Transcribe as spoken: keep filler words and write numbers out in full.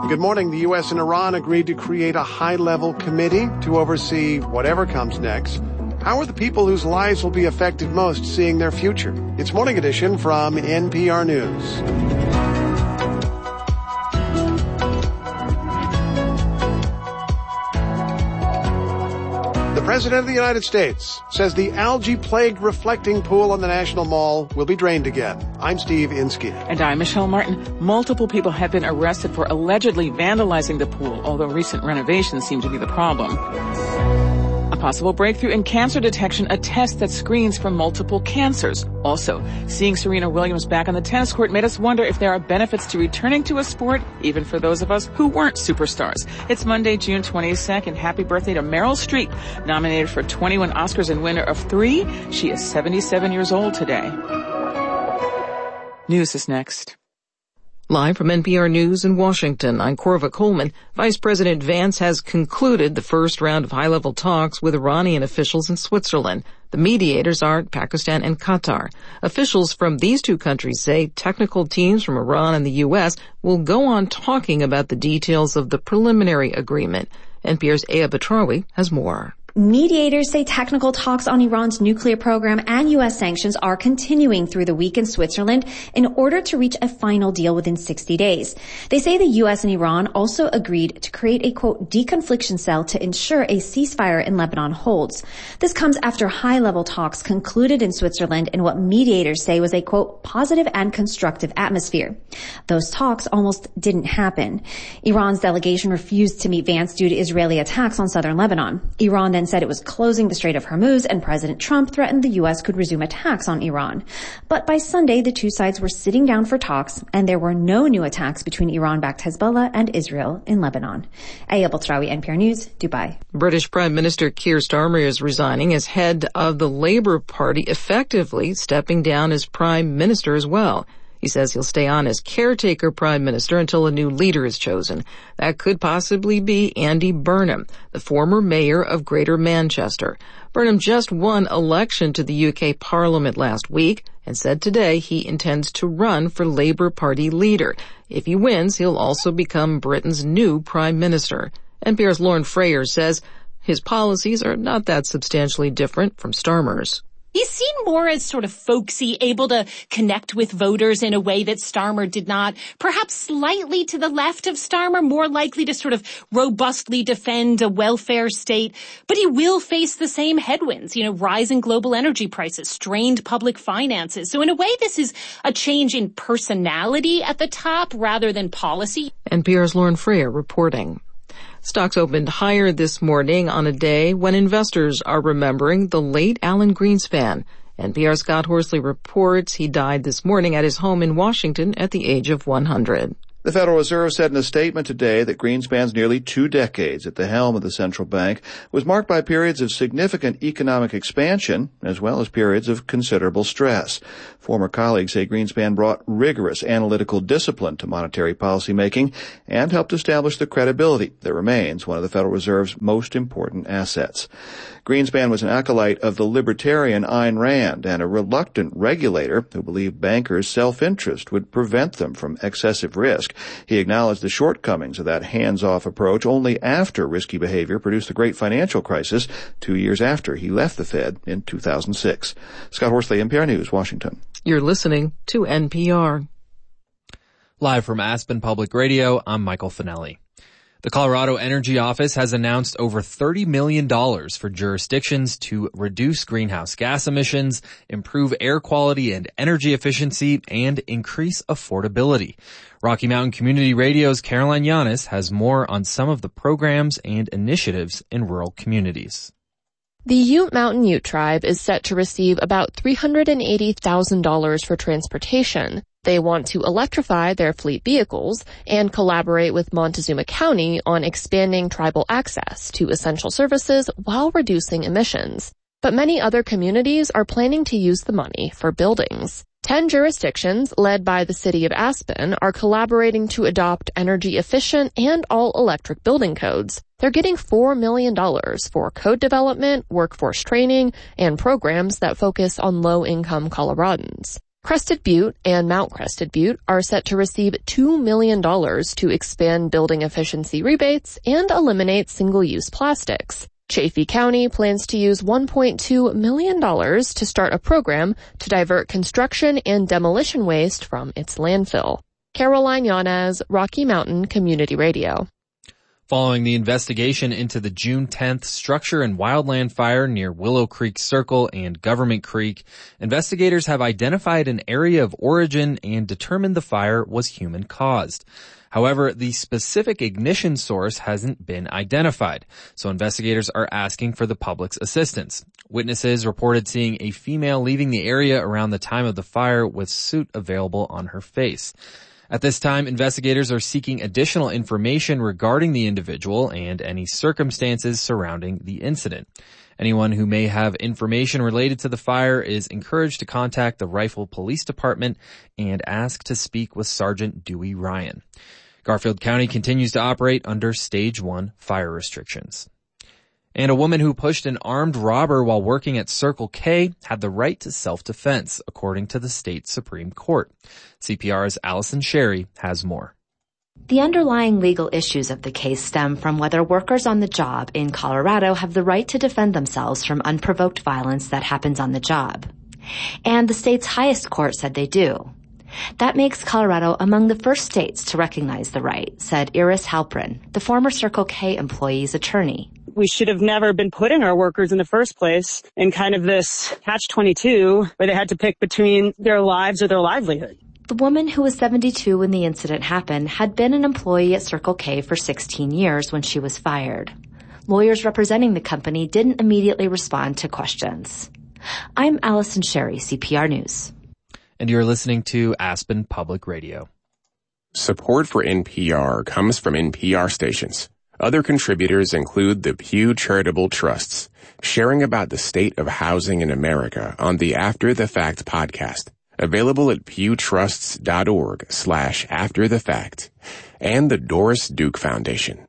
Good morning. The U S and Iran agreed to create a high-level committee to oversee whatever comes next. How are the people whose lives will be affected most seeing their future? It's Morning Edition from N P R News. The President of the United States says the algae-plagued reflecting pool on the National Mall will be drained again. I'm Steve Inskeep. And I'm Michelle Martin. Multiple people have been arrested for allegedly vandalizing the pool, although recent renovations seem to be the problem. A possible breakthrough in cancer detection, a test that screens for multiple cancers. Also, seeing Serena Williams back on the tennis court made us wonder if there are benefits to returning to a sport, even for those of us who weren't superstars. It's Monday, June twenty-second. Happy birthday to Meryl Streep, nominated for twenty-one Oscars and winner of three. She is seventy-seven years old today. News is next. Live from N P R News in Washington, I'm Corva Coleman. Vice President Vance has concluded the first round of high-level talks with Iranian officials in Switzerland. The mediators are Pakistan and Qatar. Officials from these two countries say technical teams from Iran and the U S will go on talking about the details of the preliminary agreement. N P R's Aya Batrawi has more. Mediators say technical talks on Iran's nuclear program and U S sanctions are continuing through the week in Switzerland in order to reach a final deal within sixty days. They say the U S and Iran also agreed to create a, quote, deconfliction cell to ensure a ceasefire in Lebanon holds. This comes after high-level talks concluded in Switzerland in what mediators say was a, quote, positive and constructive atmosphere. Those talks almost didn't happen. Iran's delegation refused to meet Vance due to Israeli attacks on southern Lebanon. Iran then said it was closing the Strait of Hormuz, and President Trump threatened the U S could resume attacks on Iran. But by Sunday, the two sides were sitting down for talks, and there were no new attacks between Iran-backed Hezbollah and Israel in Lebanon. Aya Batrawi, N P R News, Dubai. British Prime Minister Keir Starmer is resigning as head of the Labour Party, effectively stepping down as Prime Minister as well. He says he'll stay on as caretaker prime minister until a new leader is chosen. That could possibly be Andy Burnham, the former mayor of Greater Manchester. Burnham just won election to the U K Parliament last week and said today he intends to run for Labour Party leader. If he wins, he'll also become Britain's new prime minister. N P R's Lauren Frayer says his policies are not that substantially different from Starmer's. He's seen more as sort of folksy, able to connect with voters in a way that Starmer did not. Perhaps slightly to the left of Starmer, more likely to sort of robustly defend a welfare state. But he will face the same headwinds, you know, rising global energy prices, strained public finances. So in a way, this is a change in personality at the top rather than policy. N P R's Lauren Frayer reporting. Stocks opened higher this morning on a day when investors are remembering the late Alan Greenspan. N P R's Scott Horsley reports he died this morning at his home in Washington at the age of one hundred. The Federal Reserve said in a statement today that Greenspan's nearly two decades at the helm of the central bank was marked by periods of significant economic expansion as well as periods of considerable stress. Former colleagues say Greenspan brought rigorous analytical discipline to monetary policy making and helped establish the credibility that remains one of the Federal Reserve's most important assets. Greenspan was an acolyte of the libertarian Ayn Rand and a reluctant regulator who believed bankers' self-interest would prevent them from excessive risk. He acknowledged the shortcomings of that hands-off approach only after risky behavior produced the great financial crisis two years after he left the Fed in two thousand six. Scott Horsley, N P R News, Washington. You're listening to N P R. Live from Aspen Public Radio, I'm Michael Finelli. The Colorado Energy Office has announced over thirty million dollars for jurisdictions to reduce greenhouse gas emissions, improve air quality and energy efficiency, and increase affordability. Rocky Mountain Community Radio's Caroline Yanis has more on some of the programs and initiatives in rural communities. The Ute Mountain Ute Tribe is set to receive about three hundred eighty thousand dollars for transportation. They want to electrify their fleet vehicles and collaborate with Montezuma County on expanding tribal access to essential services while reducing emissions. But many other communities are planning to use the money for buildings. Ten jurisdictions, led by the city of Aspen, are collaborating to adopt energy-efficient and all-electric building codes. They're getting four million dollars for code development, workforce training, and programs that focus on low-income Coloradans. Crested Butte and Mount Crested Butte are set to receive two million dollars to expand building efficiency rebates and eliminate single-use plastics. Chaffee County plans to use one point two million dollars to start a program to divert construction and demolition waste from its landfill. Caroline Yanez, Rocky Mountain Community Radio. Following the investigation into the June tenth structure and wildland fire near Willow Creek Circle and Government Creek, investigators have identified an area of origin and determined the fire was human-caused. However, the specific ignition source hasn't been identified, so investigators are asking for the public's assistance. Witnesses reported seeing a female leaving the area around the time of the fire with soot available on her face. At this time, investigators are seeking additional information regarding the individual and any circumstances surrounding the incident. Anyone who may have information related to the fire is encouraged to contact the Rifle Police Department and ask to speak with Sergeant Dewey Ryan. Garfield County continues to operate under Stage one fire restrictions. And a woman who pushed an armed robber while working at Circle K had the right to self-defense, according to the state Supreme Court. C P R's Allison Sherry has more. The underlying legal issues of the case stem from whether workers on the job in Colorado have the right to defend themselves from unprovoked violence that happens on the job. And the state's highest court said they do. That makes Colorado among the first states to recognize the right, said Iris Halprin, the former Circle K employee's attorney. We should have never been putting our workers in the first place in kind of this catch twenty-two where they had to pick between their lives or their livelihood. The woman, who was seventy-two when the incident happened, had been an employee at Circle K for sixteen years when she was fired. Lawyers representing the company didn't immediately respond to questions. I'm Allison Sherry, C P R News. And you're listening to Aspen Public Radio. Support for N P R comes from N P R stations. Other contributors include the Pew Charitable Trusts, sharing about the state of housing in America on the After the Fact podcast, available at pewtrusts.org slash after the fact, and the Doris Duke Foundation.